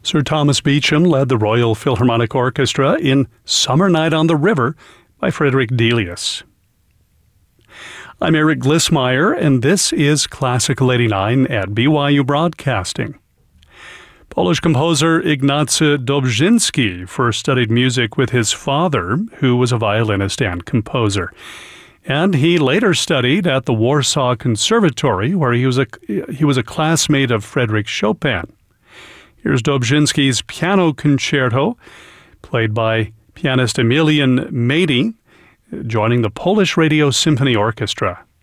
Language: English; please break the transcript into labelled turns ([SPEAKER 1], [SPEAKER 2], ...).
[SPEAKER 1] Sir Thomas Beecham led the Royal Philharmonic Orchestra in Summer Night on the River by Frederick Delius. I'm Eric Glissmeyer, and this is Classical 89 at BYU Broadcasting. Polish composer Ignacy Dobrzyński first studied music with his father, who was a violinist and composer. And he later studied at the Warsaw Conservatory, where he was a classmate of Frédéric Chopin. Here's Dobrzyński's piano concerto, played by pianist Emilian Mady, joining the Polish Radio Symphony Orchestra.